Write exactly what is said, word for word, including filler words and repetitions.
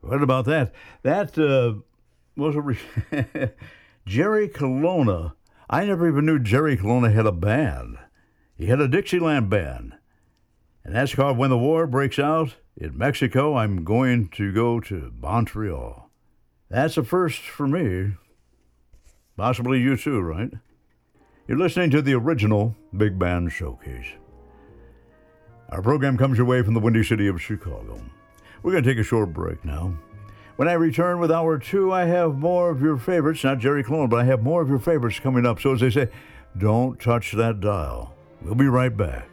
What about that? That uh, was a re- Jerry Colonna. I never even knew Jerry Colonna had a band. He had a Dixieland band. And that's called When the War Breaks Out in Mexico, I'm Going to Go to Montreal. That's a first for me. Possibly you too, right? You're listening to the original Big Band Showcase. Our program comes your way from the Windy City of Chicago. We're going to take a short break now. When I return with hour two, I have more of your favorites. Not Jerry Colonna, but I have more of your favorites coming up. So as they say, don't touch that dial. We'll be right back.